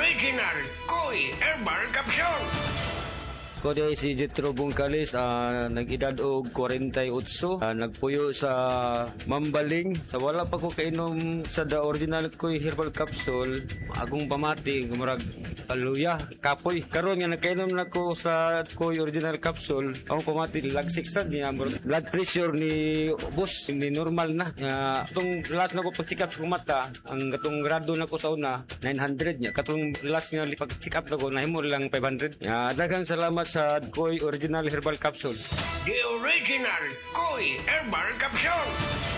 Original Koi Herbal Capsule. Ko di si Jetro Bungkalis, nag-edad og 48, nagpuyo sa Mambaling. Sa wala pa ko kainom sa the original Koi herbal capsule, akong pamati gumurag aluya, kapoy. Karon nga nakainom na ko sa Koi original capsule, akong pamati lagsik sad niya, blood pressure ni boss ni normal na. Itong last na ko pag-check up sa mata, ang katong grado na ko sa una 900 niya. Katong last nga pag-check up na ko nahimo lang 500. Daghang salamat sa Koi Original Herbal Capsule. The Original Koi Herbal Capsule.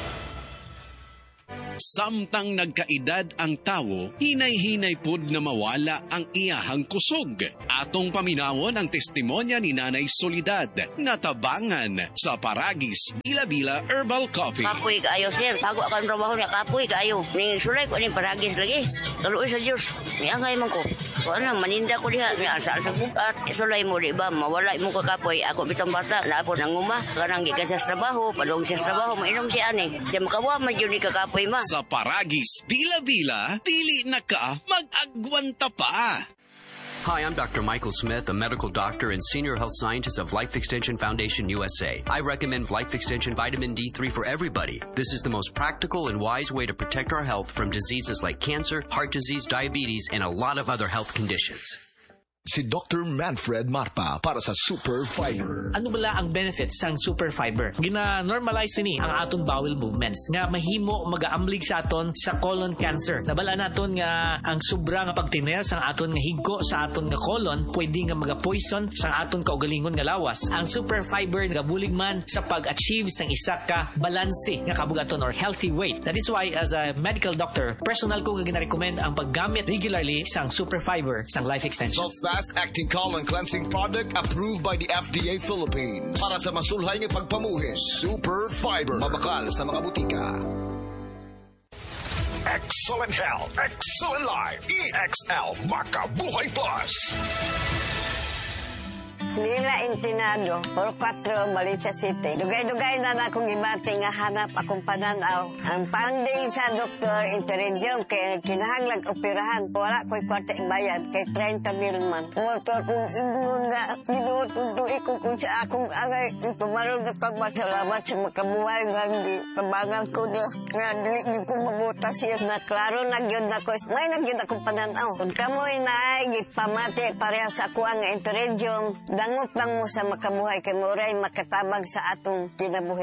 Samtang nagkaedad ang tawo, hinay-hinay pod na mawala ang iyahang kusog. Atong paminawon ang testimonya ni Nanay Soledad, natabangan sa Paragis Bila-Bila Herbal Coffee. Kapoy kaayo, sir. Bago akan trabaho niya, kapoy kaayo. Ning sulay ko ning Paragis lagi. Kaluoy sa Diyos. Niangay man ko. Kung ano, maninda ko diha. Asa sa bukat. Sulay mo, di ba? Mawala mo ka kapoy. Ako bitang bata. Na ako nanguma. Karang gikan sa trabaho. Padong sa trabaho. Mainom siya ani. Siya makawa, madyo ni kakapoy ma. Sa Paragis Bila-Bila, dili na ka mag-agwanta pa. Hi, I'm Dr. Michael Smith, a medical doctor and senior health scientist of Life Extension Foundation USA. I recommend Life Extension Vitamin D3 for everybody. This is the most practical and wise way to protect our health from diseases like cancer, heart disease, diabetes, and a lot of other health conditions. Si Dr. Manfred Marpa para sa Super Fiber. Ano bala ang benefits sang Super Fiber? Gina-normalize ni ang aton bowel movements nga mahimo mag-aamblig sa aton sa colon cancer. Nabala naton nga ang sobra nga pagtiner sang aton nga higko sa aton nga colon pwede nga maga-poison sang aton kaugalingon nga lawas. Ang Super Fiber nagabulig man sa pag-achieve sang isa ka balanse nga kabugaton or healthy weight. That is why as a medical doctor, personal ko nga gina-recommend ang paggamit regularly sang Super Fiber sang Life Extension. Fast-acting colon cleansing product approved by the FDA Philippines. Para sa masulhay ng pagpamuhin, Super Fiber. Mabakal sa mga butika. Excellent health, excellent life. EXL Makabuhay Plus. Nila Intinado, 44, Valencia City. Dugay-dugay na akong ibati nga hanap akong pananaw. Ang funding sa Dr. Interregion kay kinahanglag operahan. Wala ko'y kwarte bayad kay 30,000 man. Motor kong ingon nga, ginutuduy ko kung sa akong angay. Ipamarong na pagmasalamat sa makabuhay nga hindi kabangan ko niya. Nga hindi ko mabuta siya na klaro nagyod na ko. May nagyod akong pananaw. Kung kamoy na ay gipamati pareha sa ako ang Interregion, dangot lang mo sa makabuhay kay Muray makatabang sa atong kinabuhi.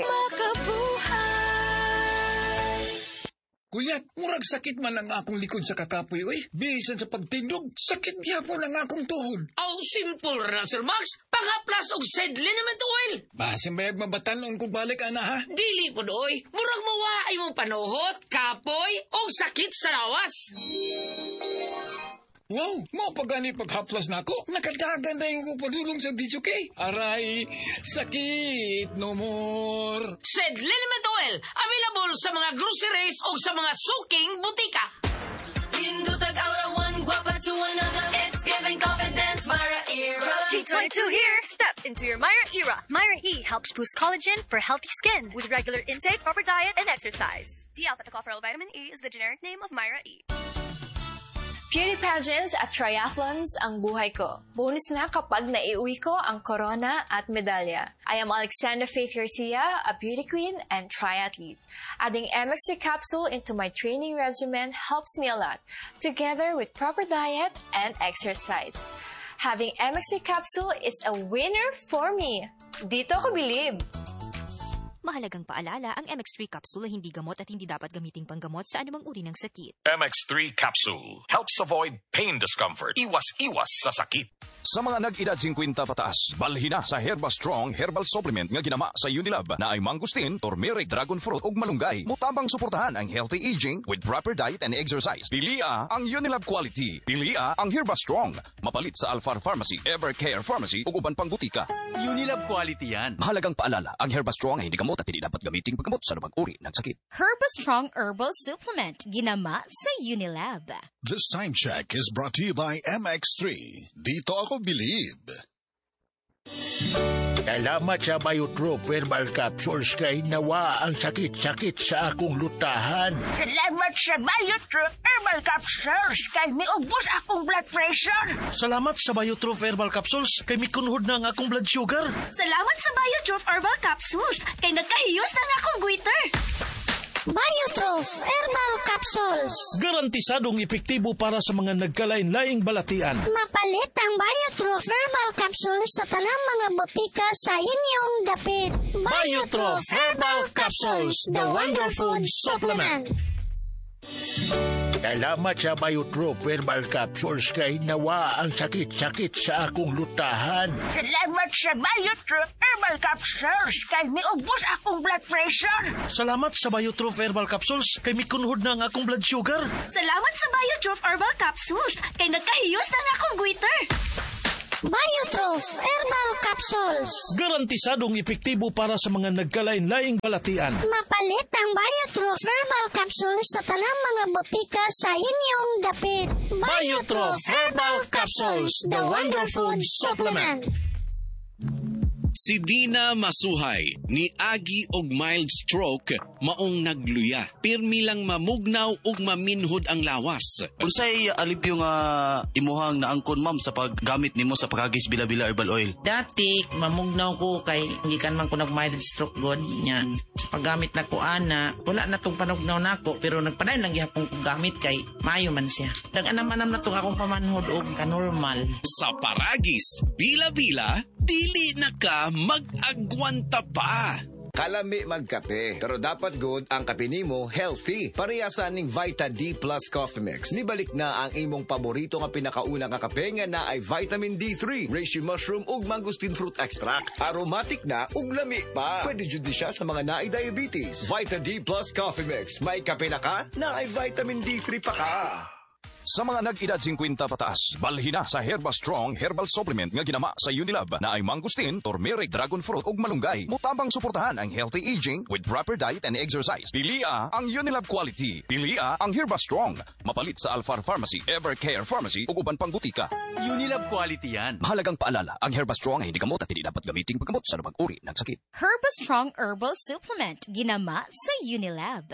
Kuya, murag sakit man ang akong likod sa kakapoy, oy. Bisan sa pagtindog, sakit gyapon ang akong tuhod. Oh, simple ra, Sir Max. Pangaplas og sedlinament oil. Basin bayag mabatanon kung balik, ana, ha? Dili po doy. Murag mawaay mong panuhot, kapoy, o sakit sa lawas. Wow, mo pagani paghaplas na ako. Nakadagan na yung padulong sa video kay. Aray, sakit, no more. Sedlinament oil, available sa mga groceries o sa mga suking butika. Hindutag aura one, guapa to another. It's giving confidence, Myra Era. G22 here. Step into your Myra Era. Myra E helps boost collagen for healthy skin with regular intake, proper diet, and exercise. D-alpha-tocopherol vitamin E is the generic name of Myra E. Beauty pageants at triathlons ang buhay ko. Bonus na kapag naiuwi ko ang corona at medalya. I am Alexandra Faith Garcia, a beauty queen and triathlete. Adding MX3 capsule into my training regimen helps me a lot, together with proper diet and exercise. Having MX3 capsule is a winner for me. Dito ko believe. Mahalagang paalala, ang MX3 capsule ay hindi gamot at hindi dapat gamiting panggamot sa anumang uri ng sakit. MX3 Capsule helps avoid pain discomfort. Iwas-iwas sa sakit. Sa mga nag-edad 50 pataas, balhin na sa Herba Strong Herbal Supplement nga ginama sa Unilab na ay mangustin, turmeric, dragon fruit ug malunggay. Mutabang suportahan ang healthy aging with proper diet and exercise. Pilia ang Unilab quality. Pilia ang Herba Strong. Mapalit sa Alfar Pharmacy, Evercare Pharmacy ug uban pang butika. Unilab quality yan. Mahalagang paalala, ang Herba Strong ay hindi gamot at hindi dapat gamiting paggamot sa anumang uri ng sakit. Herba Strong Herbal Supplement, ginama sa Unilab. This time check is brought to you by MX3. Dito ako believe. Salamat sa Biotrop Herbal Capsules kay nawa ang sakit-sakit sa akong lutahan. Salamat sa Biotrop Herbal Capsules kay miubos akong blood pressure. Salamat sa Biotrop Herbal Capsules kay mikunhod na ang akong blood sugar. Salamat sa Biotrop Herbal Capsules kay nagkahiyos na nga akong goiter. Biotrop Herbal Capsules. Garantisadong epektibo para sa mga nagkalain-laing balatian. Mapalit ang Biotrop Herbal Capsules sa tanang mga botika sa inyong dapit. Biotrop Herbal Capsules, the Wonder Food Supplement. Salamat sa Biotrop Herbal Capsules kay nawa ang sakit-sakit sa akong lutahan. Salamat sa Biotrop Herbal Capsules kay miubos akong blood pressure. Salamat sa Biotrop Herbal Capsules kay mikunhod na ang akong blood sugar. Salamat sa Biotrop Herbal Capsules kay nagkahiyos na nga akong goiter. Biotrop Herbal Capsules. Garantisadong epektibo para sa mga nagkalain-laing balatian. Mapalit ang Biotrop Herbal Capsules sa tanang mga botika sa inyong dapit. Biotrop Herbal Capsules, the Wonder Food Supplement. Si Dina Masuhay ni agi og mild stroke maong nagluya. Pirmi lang mamugnaw ug maminhod ang lawas. Unsay alipyo nga imuhang naangkon ma'am sa paggamit nimo sa pagagis bila-bila herbal oil? Dati mamugnaw ko kay gikan man ko nag mild stroke god nya. Sa paggamit na ko ana, wala na tong panugnaw nako pero nagpadayon lang gyapon ko gamit kay maayo man siya. Dag-anam-anam na tong akong pamanhod og kanormal. Sa paragis bila-bila dili na ka mag-agwanta pa. Kalami magkape, pero dapat good ang kape nimo healthy. Parehasan ning Vita D Plus Coffee Mix. Nibalik na ang imong paborito nga pinakauna nga kape nga na ay vitamin D3, reishi mushroom ug mangosteen fruit extract. Aromatic na ug lami pa. Pwede jud siya sa mga naay diabetes. Vita D Plus Coffee Mix. May kape na ka, na ay vitamin D3 pa ka. Sa mga nag-edad 50 pataas, balhina sa Herba Strong Herbal Supplement nga ginama sa Unilab na ay mangosteen, turmeric, dragon fruit ug malunggay. Mutabang suportahan ang healthy aging with proper diet and exercise. Pilia ang Unilab quality. Pilia ang Herba Strong. Mapalit sa Alfar Pharmacy, Evercare Pharmacy ug uban pang butika. Unilab quality yan. Mahalagang paalala, ang Herba Strong ay hindi gamot at hindi dapat gamitin paggamot sa anumang uri ng sakit. Herba Strong Herbal Supplement, ginama sa Unilab.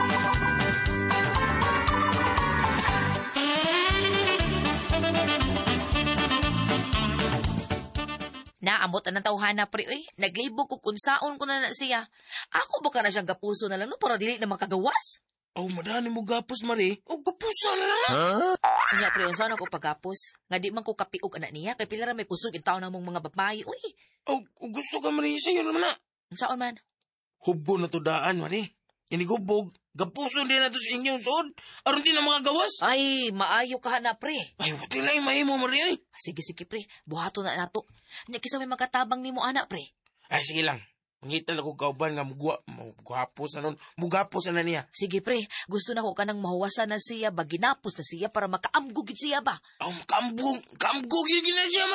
Naamot na ng tawhana, pre. Naglibog ko kunsaon ko na siya. Ako baka na siyang gapuso na lang no, para dili na makagawas. Oh, madani mo gapos, Mari. Oh, gapuso na lang. Kanya, pre, saan ako pagapos? Nga di man ko kapiog anak niya, kay pila may kusog yung tao na mong mga babae. Uy. Oh, gusto ka, Mari, sa'yo naman na. Saan man? Hubgo na to daan, Mari. Inigubog. Gapuso din na to sa inyong suod. Aron din na mga gawas. Ay, maayo ka na, pre. Ay, wati na yung mahimo, Mari, ay. Sige, pre. Buhato na nato. Nya kisa may makatabang ni mo, anak, pre. Ay, sige lang. Mangital ako kauban nga mugwapos na nun. Mugapos na niya. Sige, pre. Gusto na ko ka nang mahuwasan na siya ba? Ginapos na siya para makaamgugid siya ba? Oh, makaamgugid na siya,